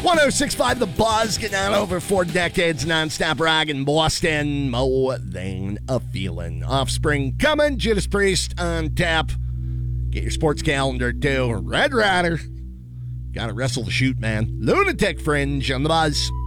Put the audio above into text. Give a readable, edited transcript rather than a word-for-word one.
106.5 The Buzz, getting on over 4 decades, nonstop rock in Boston. More than a feeling. Offspring coming, Judas Priest on tap. Get your sports calendar too. Red Rider. Gotta wrestle the shoot, man. Lunatic Fringe on The Buzz.